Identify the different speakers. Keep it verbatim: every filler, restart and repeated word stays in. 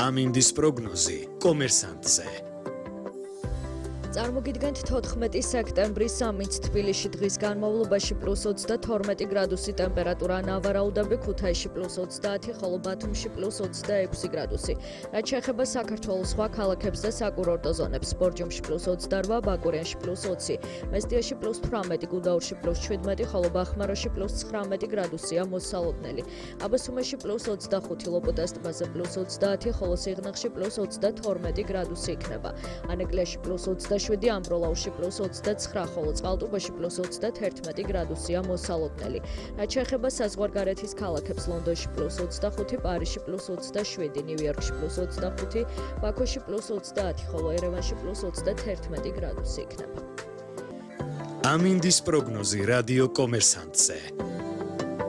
Speaker 1: ამინდის პროგნოზი კომერსანტზე.
Speaker 2: წარმოგიდგენთ თოთხმეტი სექტემბრის ამინდს თბილისში დღის განმავლობაში პლუს ოცდათორმეტი გრადუსი ტემპერატურა, ნავარაუდები ქუთაისში პლუს ოცდაათი, ხოლო ბათუმში პლუს ოცდაექვსი გრადუსი. რაც შეეხება საქართველოს სხვა ქალაქებს და საკურორტო ზონებს, ბორჯომში პლუს ოცდარვა, ბაკურიანში პლუს ოცი, მესტიაში პლუს თვრამეტი, გუდაურში პლუს შვიდმეტი, ხოლო ბახმაროში პლუს ცხრამეტი გრადუსია მოსალოდნელი. აბასუმეში პლუს ოცდახუთი, ლოპოტას ტბაზე პლუს ოცდაათი, ხოლო სიღნაღში პლუს ოცდათორმეტი გრადუსი იქნება. ანეკლიაში პლუს ოცდაშვიდი, ამბროლაურში პლუს ოცდაცხრა, ხოლო წყალტუბოში პლუს ოცდათერთმეტი გრადუსია მოსალოდნელი. რაც შეეხება საზღვარგარეთის ქალაქებს, ლონდონში პლუს ოცდახუთი, პარიზში პლუს ოცდაშვიდი, ნიუ-იორკში პლუს ოცდახუთი, ბაქოში პლუს ოცდაათი, ხოლო ერევანში პლუს ოცდათერთმეტი გრადუსი იქნება.
Speaker 1: ამინდის პროგნოზი რადიო კომერსანტზე.